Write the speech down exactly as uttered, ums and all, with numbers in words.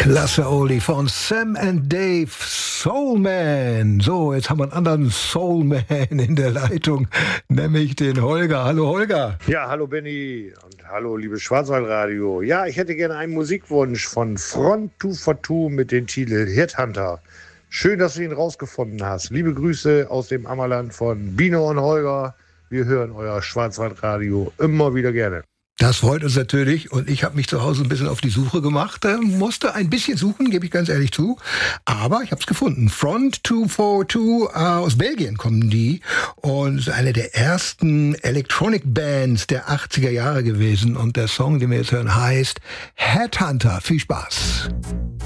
Klasse, Oli, von Sam and Dave, Soulman. So, jetzt haben wir einen anderen Soulman in der Leitung, nämlich den Holger. Hallo, Holger. Ja, hallo Benny und hallo liebes Schwarzwaldradio. Ja, ich hätte gerne einen Musikwunsch von Front two forty-two mit dem Titel Headhunter. Schön, dass du ihn rausgefunden hast. Liebe Grüße aus dem Ammerland von Bino und Holger. Wir hören euer Schwarzwaldradio immer wieder gerne. Das freut uns natürlich und ich habe mich zu Hause ein bisschen auf die Suche gemacht, äh, musste ein bisschen suchen, gebe ich ganz ehrlich zu, aber ich habe es gefunden. Front two forty-two, äh, aus Belgien kommen die und eine der ersten Electronic Bands der achtziger Jahre gewesen und der Song, den wir jetzt hören, heißt Headhunter. Viel Spaß.